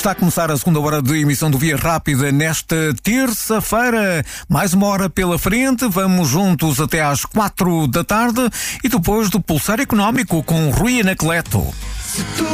Está a começar a segunda hora de emissão do Via Rápida nesta terça-feira. Mais uma hora pela frente, vamos juntos até às 4 da tarde e depois do Pulsar Económico com Rui Anacleto.